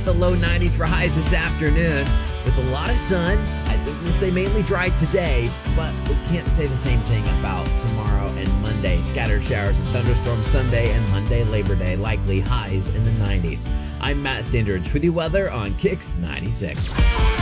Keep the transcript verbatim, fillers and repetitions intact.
with the low nineties for highs this afternoon. With a lot of sun, I think we'll stay mainly dry today, but we can't say the same thing about tomorrow and Monday. Scattered showers and thunderstorms Sunday and Monday, Labor Day, likely highs in the nineties. I'm Matt Standridge with your weather on Kicks ninety-six.